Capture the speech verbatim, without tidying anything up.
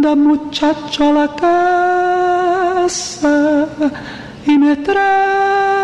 manda muchacho a la casa y me trae